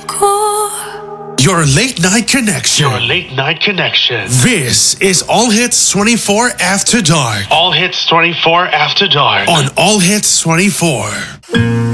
Your late night connection. Your late night connection. This is All Hits 24 After Dark. All Hits 24 After Dark. On All Hits 24.